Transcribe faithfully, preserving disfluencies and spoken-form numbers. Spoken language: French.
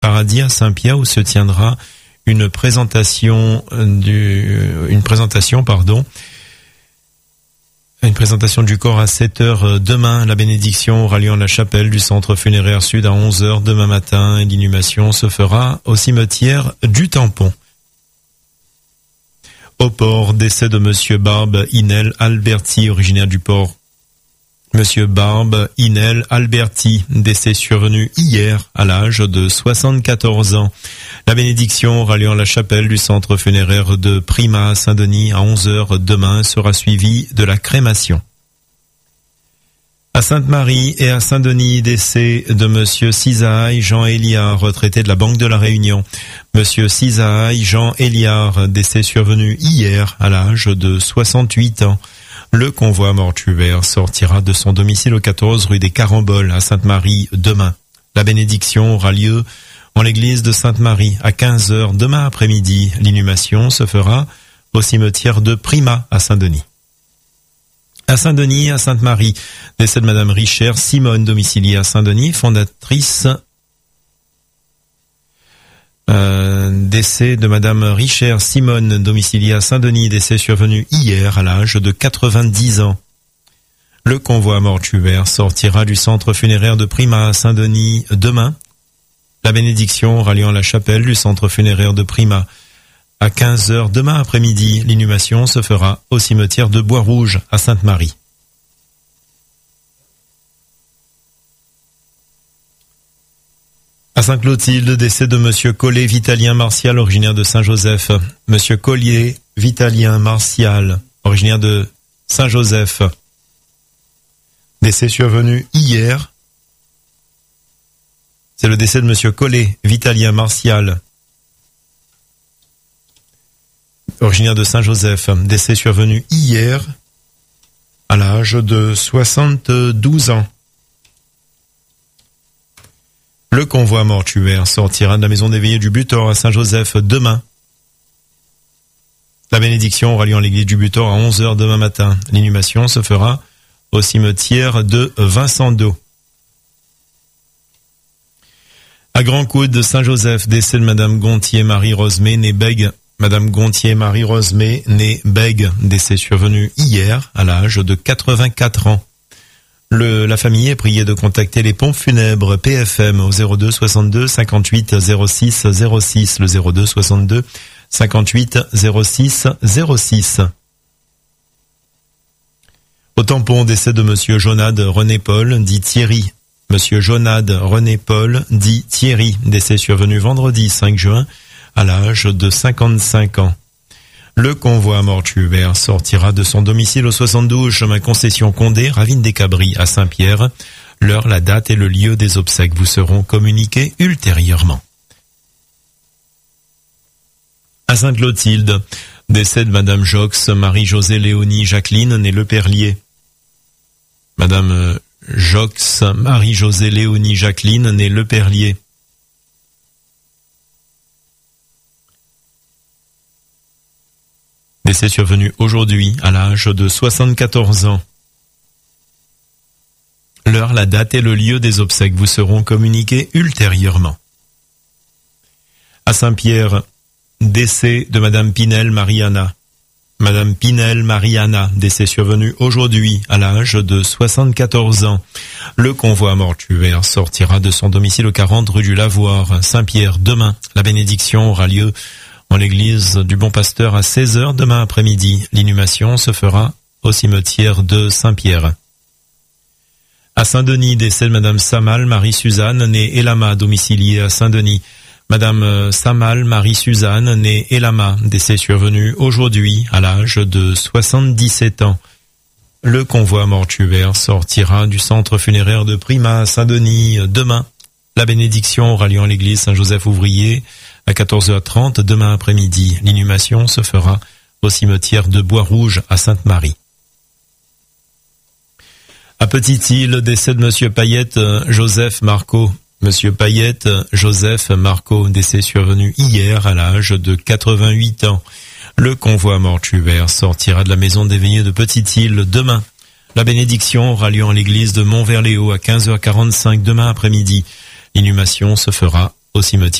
Paradis à Saint-Pierre où se tiendra une présentation du, une présentation, pardon, une présentation du corps à sept heures demain. La bénédiction aura lieu en la chapelle du centre funéraire sud à onze heures demain matin et l'inhumation se fera au cimetière du Tampon. Au port, décès de Monsieur Barbe Inel Alberti, originaire du port. Monsieur Barbe Inel Alberti, décès survenu hier à l'âge de soixante-quatorze ans. La bénédiction aura lieu en la chapelle du centre funéraire de Prima à Saint-Denis à onze heures demain, sera suivie de la crémation. À Sainte-Marie et à Saint-Denis, décès de Monsieur Cisaille Jean Éliard, retraité de la Banque de la Réunion. Monsieur Cisaille Jean Éliard, décès survenu hier à l'âge de soixante-huit ans. Le convoi mortuaire sortira de son domicile au quatorze rue des Caramboles à Sainte-Marie demain. La bénédiction aura lieu en l'église de Sainte-Marie à quinze heures demain après-midi. L'inhumation se fera au cimetière de Prima à Saint-Denis. À Saint-Denis, à Sainte-Marie, décès de Madame Richard Simone, domiciliée à Saint-Denis, fondatrice. Euh, décès de Madame Richard Simone, domiciliée à Saint-Denis, décès survenu hier à l'âge de quatre-vingt-dix ans. Le convoi mortuaire sortira du centre funéraire de Prima à Saint-Denis demain. La bénédiction aura lieu en la chapelle du centre funéraire de Prima à quinze heures demain après-midi. L'inhumation se fera au cimetière de Bois-Rouge à Sainte-Marie. À Sainte-Clotilde, décès de Monsieur Collet Vitalien Martial, originaire de Saint-Joseph. Monsieur Collier Vitalien Martial, originaire de Saint-Joseph. Décès survenu hier. C'est le décès de Monsieur Collet Vitalien Martial, originaire de Saint-Joseph. Décès survenu hier à l'âge de soixante-douze ans. Le convoi mortuaire sortira de la maison des veillées du Butor à Saint-Joseph demain. La bénédiction aura lieu en l'église du Butor à onze heures demain matin. L'inhumation se fera au cimetière de Vincent d'Eau. À Grand Coude, Saint-Joseph, décès de Madame Gontier Marie Rosemay, née Bègue. Madame Gontier Marie Rosemay, née Bègue, décès survenu hier à l'âge de quatre-vingt-quatre ans. Le, la famille est priée de contacter les pompes funèbres P F M au zéro deux soixante-deux cinquante-huit zéro six zéro six, le zéro deux soixante-deux cinquante-huit zéro six zéro six. Au tampon, décès de Monsieur Jonade René Paul, dit Thierry. Monsieur Jonade René Paul, dit Thierry, décès survenu vendredi cinq juin à l'âge de cinquante-cinq ans. Le convoi mortuaire sortira de son domicile au soixante-douze chemin Concession Condé, Ravine des Cabris à Saint-Pierre. L'heure, la date et le lieu des obsèques vous seront communiqués ultérieurement. À Sainte-Clotilde, décès de Madame Jox Marie-Josée Léonie Jacqueline, née Le Perlier. Madame Jox Marie-Josée Léonie Jacqueline, née Le Perlier. Décès survenu aujourd'hui à l'âge de soixante-quatorze ans. L'heure, la date et le lieu des obsèques vous seront communiqués ultérieurement. À Saint-Pierre, décès de Madame Pinel Mariana. Madame Pinel Mariana, décès survenu aujourd'hui à l'âge de soixante-quatorze ans. Le convoi mortuaire sortira de son domicile au quarante rue du Lavoir, Saint-Pierre, demain. La bénédiction aura lieu en l'église du Bon Pasteur à seize heures demain après-midi. L'inhumation se fera au cimetière de Saint-Pierre. À Saint-Denis, décès de Madame Samal Marie-Suzanne, née Elama, domiciliée à Saint-Denis. Madame Samal Marie-Suzanne, née Elama, décès survenu aujourd'hui à l'âge de soixante-dix-sept ans. Le convoi mortuaire sortira du centre funéraire de Prima à Saint-Denis demain. La bénédiction aura lieu en l'église Saint-Joseph-Ouvrier à quatorze heures trente demain après-midi. L'inhumation se fera au cimetière de Bois-Rouge à Sainte-Marie. À Petite-Île, décès de Monsieur Payette Joseph Marco. Monsieur Payette Joseph Marco, décès survenu hier à l'âge de quatre-vingt-huit ans. Le convoi mortuaire sortira de la maison des veillées de Petite-Île demain. La bénédiction aura lieu en l'église de Montverléo à quinze heures quarante-cinq demain après-midi. L'inhumation se fera au cimetière.